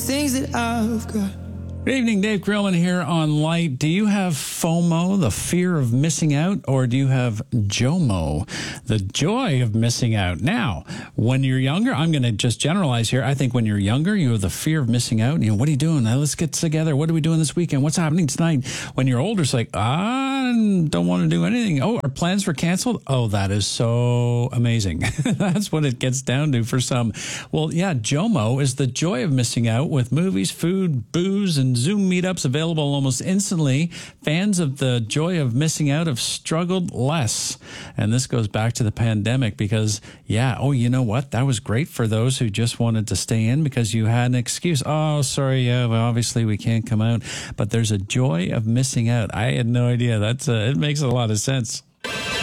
things that I've got. Good evening, Dave Grillman here on Light. Do you have FOMO, the fear of missing out, or do you have JOMO, the joy of missing out? Now, when you're younger, I'm going to just generalize here. I think when you're younger, you have the fear of missing out. You know, what are you doing? Let's get together. What are we doing this weekend? What's happening tonight? When you're older, it's like, I don't want to do anything. Oh, our plans were canceled? Oh, that is so amazing. That's what it gets down to for some. Well, yeah, JOMO is the joy of missing out with movies, food, booze, and Zoom meetups available almost instantly. Fans of the joy of missing out have struggled less. And this goes back to the pandemic because, yeah, oh, you know what? That was great for those who just wanted to stay in because you had an excuse. Oh, sorry, yeah, well, obviously we can't come out. But there's a joy of missing out. I had no idea. It makes a lot of sense.